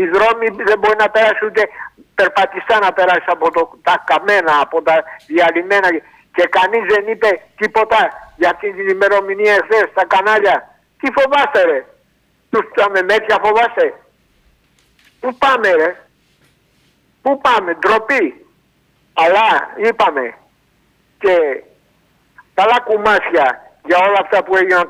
Οι δρόμοι δεν μπορεί να περάσει ούτε περπατιστά να περάσει από τα καμένα, από τα διαλυμένα. Και κανείς δεν είπε τίποτα για αυτή την ημερομηνία εχθές στα κανάλια. Τι φοβάστε ρε? Τα μεμέτια φοβάστε? Πού πάμε ρε? Πού πάμε? Ντροπή. Αλλά είπαμε και καλά κουμάσια για όλα αυτά που έγιναν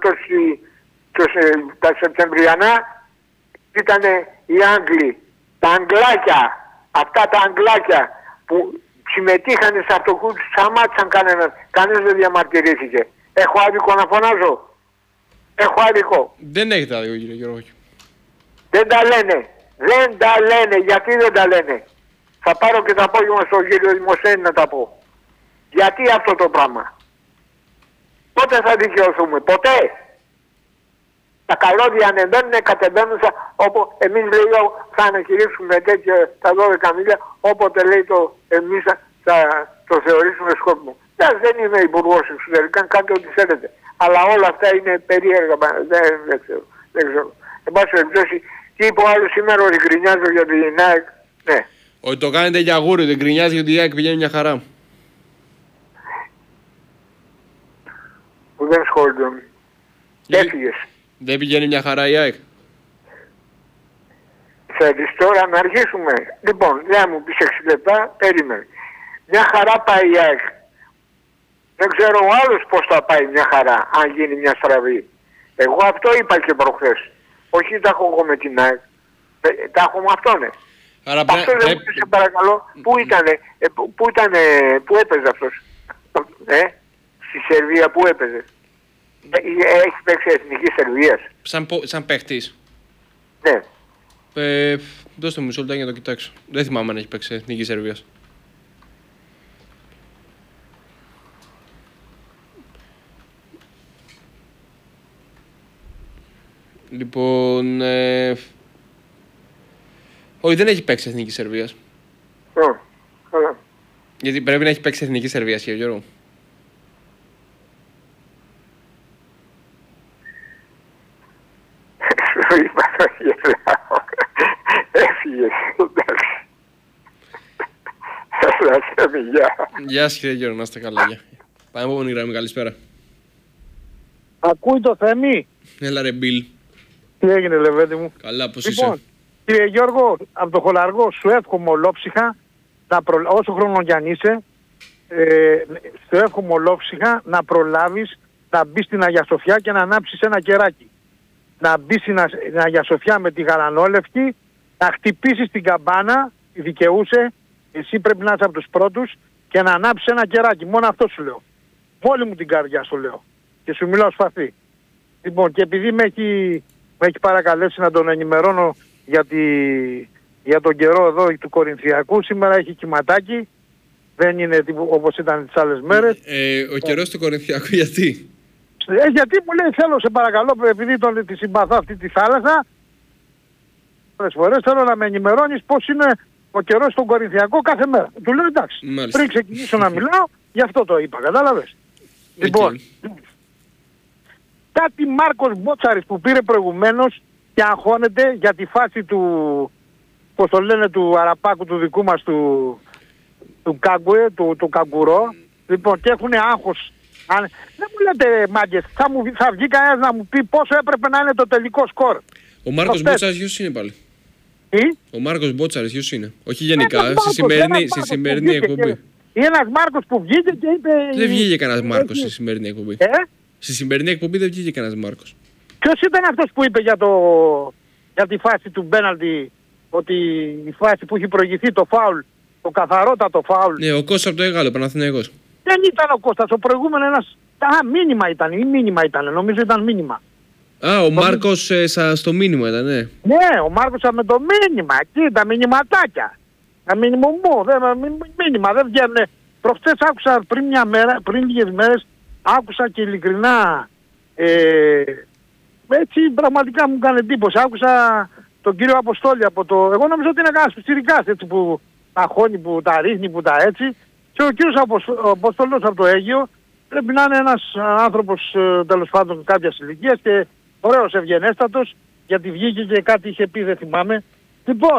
τα Σεπτεμβριανά. Ήταν οι Άγγλοι, τα Αγγλάκια, αυτά τα Αγγλάκια που συμμετείχαν σε αυτοκούς, σταμάτησαν κανένας δεν διαμαρτυρήθηκε. Έχω άδικο να φωνάζω? Έχω άδικο? Δεν έχετε άδικο κύριε Γιώργο. Δεν τα λένε. Δεν τα λένε. Γιατί δεν τα λένε? Θα πάρω και το απόγευμα στον κύριο Δημοσθένη να τα πω. Γιατί αυτό το πράγμα? Πότε θα δικαιωθούμε? Ποτέ. Τα καλώδια ανεβαίνουν, κατεβαίνουν, όπου εμείς λέει θα ανακηρύξουμε τέτοια τα 12 μίλια, όποτε λέει εμείς θα το θεωρήσουμε σκόπιμο. Δεν είμαι υπουργός εξωτερικών, κάντε ό,τι θέλετε. Αλλά όλα αυτά είναι περίεργα, δεν ξέρω. Εν πάση περιπτώσει, τι είπε ο άλλος σήμερα ότι γκρινιάζω για την ΑΕΚ? Ναι. Ότι το κάνετε για γούρι, δεν γκρινιάζει ότι η ΑΕΚ πηγαίνει μια χαρά. Που δεν σχόλιον. Έφυγες. Δεν πηγαίνει μια χαρά η ΑΕΚ? Θέλεις τώρα να αρχίσουμε? Λοιπόν, δεν μου πεις 6 λεπτά, περίμενε. Μια χαρά πάει η ΑΕΚ. Δεν ξέρω ο άλλος πώς θα πάει μια χαρά, αν γίνει μια στραβή. Εγώ αυτό είπα και προχθές. Όχι τα έχω εγώ με την ΑΕΚ. Τα έχω με αυτόν. Άρα Αυτό δεν μου σε παρακαλώ. Πού έπαιζε αυτός? Στη Σερβία πού έπαιζε? Έχει παίξει εθνική Σερβίας? Σαν παίχτης? Ναι. Δώστε μου μισό λεπτό για να το κοιτάξω. Δεν θυμάμαι αν έχει παίξει εθνική Σερβίας. Λοιπόν, όχι, δεν έχει παίξει εθνική Σερβίας. Καλά. Γιατί πρέπει να έχει παίξει εθνική Σερβίας, κύριε Γιώργο. Σου είπα το γελάω. Έφυγες, εντάξει. Γεια σας κύριε Γιώργο, να είστε καλά. Πάμε από επόμενη γραμμή, καλησπέρα. Ακούει το Θέμη? Έλα ρε Μπιλ. Τι έγινε Λεβέντη μου? Καλά, πώς Λοιπόν, είσαι? κύριε Γιώργο, από το Χολαργό σου εύχομαι ολόψυχα, όσο χρόνο κι αν είσαι, σου εύχομαι ολόψυχα να προλάβεις να μπεις στην Αγία Σοφιά και να ανάψεις ένα κεράκι. Να μπεις στην Αγία Σοφιά με τη γαλανόλευκη, να χτυπήσεις την καμπάνα, δικαιούσε, εσύ πρέπει να είσαι από τους πρώτους, και να ανάψεις ένα κεράκι. Μόνο αυτό σου λέω. Όλη μου την καρδιά σου λέω. Και σου μιλάω σπαθή. Λοιπόν, και επειδή με έχει παρακαλέσει να τον ενημερώνω για τον καιρό εδώ του Κορινθιακού, σήμερα έχει κυματάκι. Δεν είναι όπως ήταν τις άλλες μέρες. Ο καιρός του Κορινθιακού γιατί? Γιατί μου λέει θέλω σε παρακαλώ, επειδή τη συμπαθώ αυτή τη θάλασσα, πολλές φορές θέλω να με ενημερώνεις πώς είναι ο καιρός στον Κορινθιακό κάθε μέρα. Του λέω εντάξει. Μάλιστα. Πριν ξεκινήσω να μιλάω, γι' αυτό το είπα, κατάλαβες. Λοιπόν, κάτι Μάρκος Μπότσαρης που πήρε προηγουμένως και αγχώνεται για τη φάση του, πώς το λένε, του Αραπάκου του δικού μας του Κάγκουε, του Καγκουρό. Λοιπόν, και έχουν άγχος. Δεν μου λέτε μάγκες, θα βγει κανένας να μου πει πόσο έπρεπε να είναι το τελικό σκορ. Ο Μάρκος Μπότσαρης ποιος είναι πάλι? Τι? Ο Μάρκος Μπότσαρης ποιος είναι? Όχι γενικά, στη σημερινή εκπομπή. Είναι ένας Μάρκος που βγήκε και είπε... Δεν βγήκε κανένας Μάρκος στη σημερινή εκπομπή. Στη σημερινή εκπομπή δεν βγήκε κανένας Μάρκος. Ποιος ήταν αυτός που είπε για τη φάση του πέναλτι, ότι η φάση που έχει προηγηθεί το φάουλ, το καθαρότατο φάουλ? Ναι, ο Κώστας από το Εγάλο, Παναθηναϊκός. Δεν ήταν ο Κώστας, ο προηγούμενο ένας... μήνυμα ήταν, νομίζω ήταν μήνυμα. Ο Μάρκος στο μήνυμα ήταν, ναι. Ναι, ο Μάρκος με το μήνυμα, εκεί τα μηνυματάκια. Τα μήνυμα, δεν βγαίνουν. Προχτές άκουσα πριν λίγες μέρες, άκουσα και ειλικρινά, έτσι πραγματικά μου έκανε εντύπωση. Άκουσα τον κύριο Αποστόλη από εγώ νομίζω ότι είναι κανένας πιτσιρικάς έτσι που τα χώνει, που τα ρίχνει, που τα έτσι. Και ο κύριος Αποστόλος από το Αίγυο πρέπει να είναι ένας άνθρωπος τέλος πάντων κάποιας ηλικίας και ωραίος, ευγενέστατος, γιατί βγήκε και κάτι είχε πει, δεν θυμάμαι. Λοιπόν,